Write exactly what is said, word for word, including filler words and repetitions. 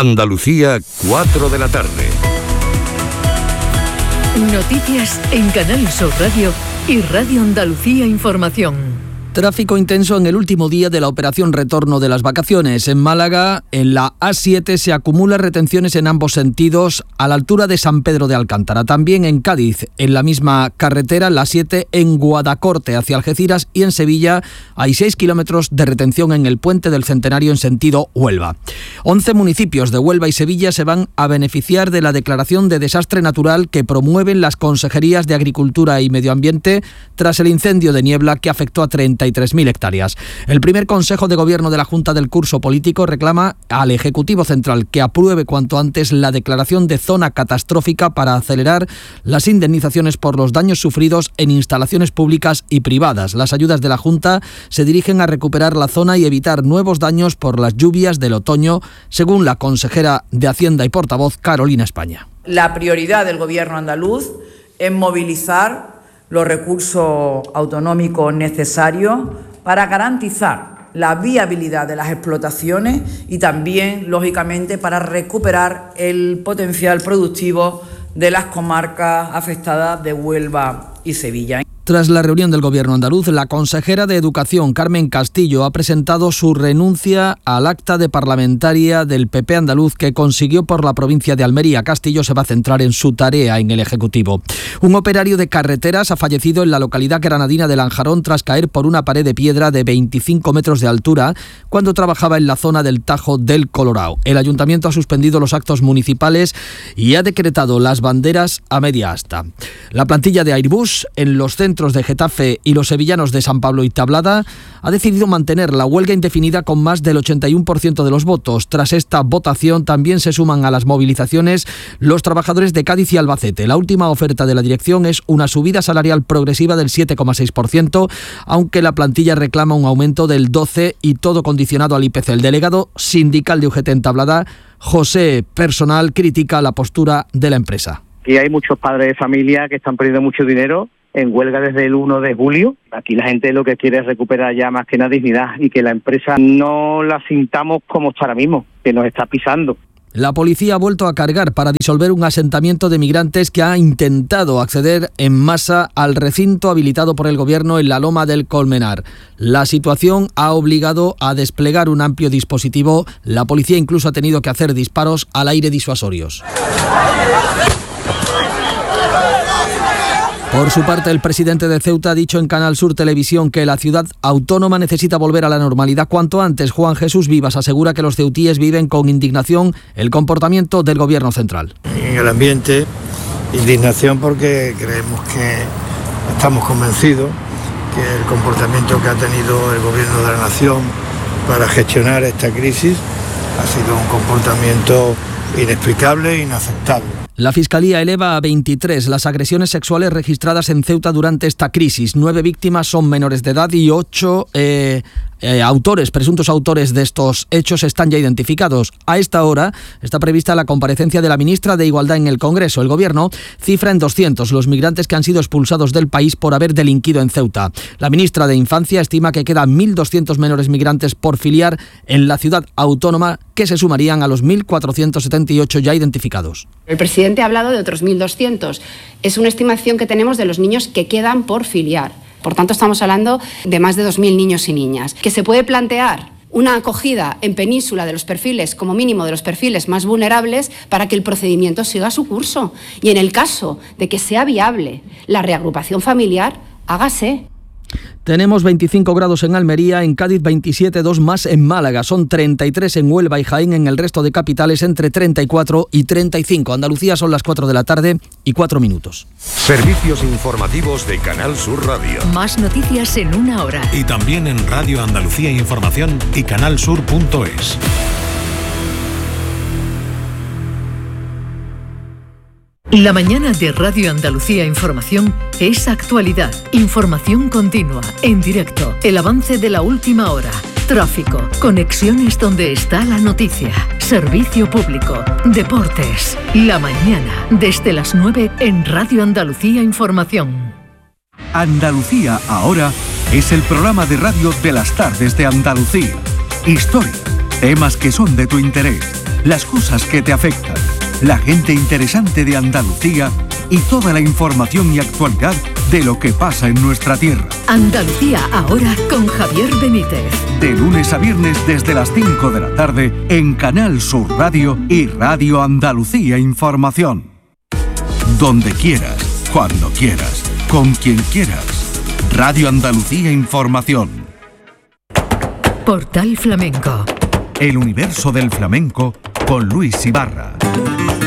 Andalucía, cuatro de la tarde. Noticias en Canal Sur Radio y Radio Andalucía Información. Tráfico intenso en el último día de la operación retorno de las vacaciones. En Málaga, en la A siete, se acumulan retenciones en ambos sentidos a la altura de San Pedro de Alcántara. También en Cádiz, en la misma carretera, la A siete, en Guadacorte hacia Algeciras, y en Sevilla hay seis kilómetros de retención en el puente del Centenario en sentido Huelva. once municipios de Huelva y Sevilla se van a beneficiar de la declaración de desastre natural que promueven las consejerías de Agricultura y Medio Ambiente tras el incendio de niebla que afectó a treinta y tres mil hectáreas. El primer Consejo de Gobierno de la Junta del Curso Político reclama al Ejecutivo Central que apruebe cuanto antes la declaración de zona catastrófica para acelerar las indemnizaciones por los daños sufridos en instalaciones públicas y privadas. Las ayudas de la Junta se dirigen a recuperar la zona y evitar nuevos daños por las lluvias del otoño, según la consejera de Hacienda y portavoz Carolina España. La prioridad del Gobierno andaluz es movilizar los recursos autonómicos necesarios para garantizar la viabilidad de las explotaciones y también, lógicamente, para recuperar el potencial productivo de las comarcas afectadas de Huelva y Sevilla. Tras la reunión del Gobierno andaluz, la consejera de Educación, Carmen Castillo, ha presentado su renuncia al acta de parlamentaria del P P andaluz que consiguió por la provincia de Almería. Castillo se va a centrar en su tarea en el Ejecutivo. Un operario de carreteras ha fallecido en la localidad granadina de Lanjarón tras caer por una pared de piedra de veinticinco metros de altura cuando trabajaba en la zona del Tajo del Colorao. El Ayuntamiento ha suspendido los actos municipales y ha decretado las banderas a media asta. La plantilla de Airbus en los centros de Getafe y los sevillanos de San Pablo y Tablada ha decidido mantener la huelga indefinida con más del ochenta y uno por ciento de los votos. Tras esta votación también se suman a las movilizaciones los trabajadores de Cádiz y Albacete. La última oferta de la dirección es una subida salarial progresiva del siete coma seis por ciento, aunque la plantilla reclama un aumento del doce por ciento y todo condicionado al I P C. El delegado sindical de U G T en Tablada, José Personal, critica la postura de la empresa. Aquí hay muchos padres de familia que están perdiendo mucho dinero en huelga desde el uno de julio. Aquí la gente lo que quiere es recuperar ya más que nada dignidad y que la empresa no la sintamos como está ahora mismo, que nos está pisando. La policía ha vuelto a cargar para disolver un asentamiento de migrantes que ha intentado acceder en masa al recinto habilitado por el Gobierno en la Loma del Colmenar. La situación ha obligado a desplegar un amplio dispositivo. La policía incluso ha tenido que hacer disparos al aire disuasorios. Por su parte, el presidente de Ceuta ha dicho en Canal Sur Televisión que la ciudad autónoma necesita volver a la normalidad cuanto antes. Juan Jesús Vivas asegura que los ceutíes viven con indignación el comportamiento del Gobierno central. En el ambiente, indignación porque creemos que estamos convencidos que el comportamiento que ha tenido el Gobierno de la Nación para gestionar esta crisis ha sido un comportamiento inexplicable e inaceptable. La Fiscalía eleva a veintitrés las agresiones sexuales registradas en Ceuta durante esta crisis. Nueve víctimas son menores de edad y ocho eh, eh, autores, presuntos autores de estos hechos están ya identificados. A esta hora está prevista la comparecencia de la ministra de Igualdad en el Congreso. El Gobierno cifra en doscientos los migrantes que han sido expulsados del país por haber delinquido en Ceuta. La ministra de Infancia estima que quedan mil doscientos menores migrantes por filiar en la ciudad autónoma, que se sumarían a los mil cuatrocientos setenta y ocho ya identificados. El presidente ha hablado de otros mil doscientos. Es una estimación que tenemos de los niños que quedan por filiar. Por tanto, estamos hablando de más de dos mil niños y niñas. Que se puede plantear una acogida en península de los perfiles, como mínimo de los perfiles más vulnerables, para que el procedimiento siga su curso. Y en el caso de que sea viable la reagrupación familiar, hágase. Tenemos veinticinco grados en Almería, en Cádiz veintisiete, dos más en Málaga. Son treinta y tres en Huelva y Jaén, en el resto de capitales entre treinta y cuatro y treinta y cinco. Andalucía son las cuatro de la tarde y cuatro minutos. Servicios informativos de Canal Sur Radio. Más noticias en una hora. Y también en Radio Andalucía Información y canalsur punto es. La mañana de Radio Andalucía Información es actualidad, información continua, en directo, el avance de la última hora, tráfico, conexiones donde está la noticia, servicio público, deportes. La mañana, desde las nueve en Radio Andalucía Información. Andalucía ahora es el programa de radio de las tardes de Andalucía. Historia, temas que son de tu interés, las cosas que te afectan, la gente interesante de Andalucía y toda la información y actualidad de lo que pasa en nuestra tierra. Andalucía ahora con Javier Benítez. De lunes a viernes desde las cinco de la tarde en Canal Sur Radio y Radio Andalucía Información. Donde quieras, cuando quieras, con quien quieras. Radio Andalucía Información. Portal Flamenco. El universo del flamenco con Luis Ibarra.